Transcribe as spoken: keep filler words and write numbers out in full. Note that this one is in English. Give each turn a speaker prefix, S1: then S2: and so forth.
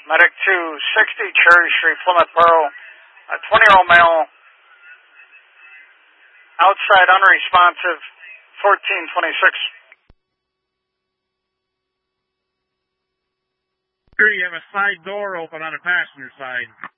S1: Medic two sixty Cherry Street, Plymouth Borough. A twenty-year-old male, outside unresponsive, fourteen twenty-six.
S2: Here you have a side door open on the passenger side.